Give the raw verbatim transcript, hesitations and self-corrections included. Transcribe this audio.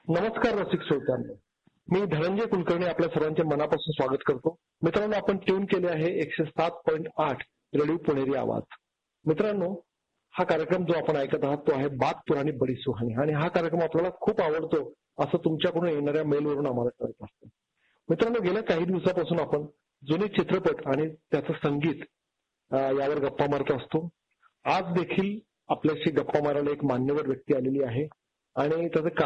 नमस्कार रसिक श्रोत्यांनो, मी धनंजय कुलकर्णी आपल्या सर्वांचे मनापासून स्वागत करतो. मित्रांनो, आपण ट्यून केले आहे एकशे सात पॉईंट आठ रेडिओ पुणेरी आवाज. मित्रांनो, हा कार्यक्रम जो आपण ऐकत आहात तो आहे बात पुराणी बडी सुहानी आणि हा कार्यक्रम आपल्याला खूप आवडतो असं तुमच्याकडून येणाऱ्या मेलवरून आम्हाला कळत असतं. मित्रांनो, गेल्या काही दिवसापासून आपण जुने चित्रपट आणि त्याचं संगीत यावर गप्पा मारत असतो. आज देखील आपल्याशी गप्पा मारायला एक मान्यवर व्यक्ती आलेली आहे आणि त्याचं